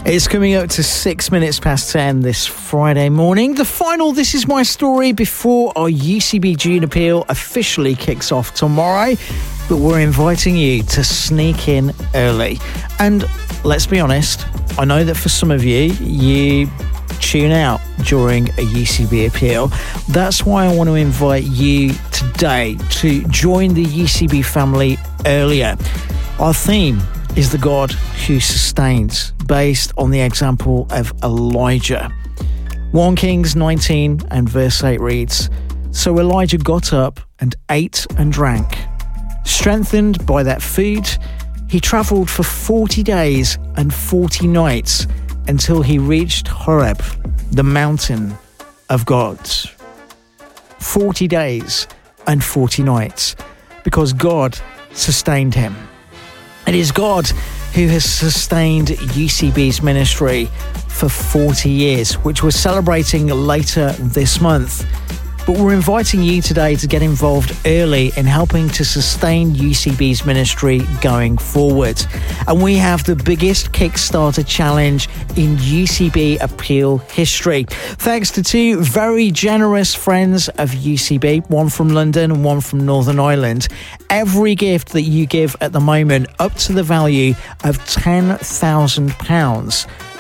It's coming up to 6 minutes past 10 this Friday morning. The final This Is My Story before our UCB June appeal officially kicks off tomorrow. But we're inviting you to sneak in early. And let's be honest, I know that for some of you, you tune out during a UCB appeal. That's why I want to invite you today to join the UCB family earlier. Our theme is the God who sustains, based on the example of Elijah. 1 Kings 19 and verse 8 reads, "So Elijah got up and ate and drank. Strengthened by that food, he travelled for 40 days and 40 nights until he reached Horeb, the mountain of God." 40 days and 40 nights, because God sustained him. It is God who has sustained UCB's ministry for 40 years, which we're celebrating later this month. But we're inviting you today to get involved early in helping to sustain UCB's ministry going forward. And we have the biggest Kickstarter challenge in UCB appeal history. Thanks to two very generous friends of UCB, one from London and one from Northern Ireland. Every gift that you give at the moment, up to the value of £10,000,